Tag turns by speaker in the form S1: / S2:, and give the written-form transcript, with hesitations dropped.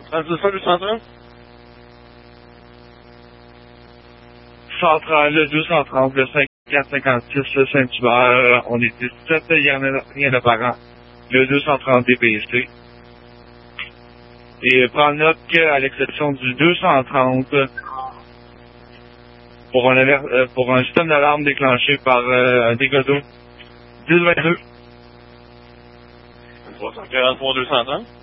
S1: 230?
S2: Central, le 230, le 5456, le Saint-Hubert, on est 17, il y en a rien d'apparent. Le 230 DPC. Et prends note qu'à l'exception du 230, pour un système d'alarme déclenché par un dégât d'eau, 1022.
S1: 343 230?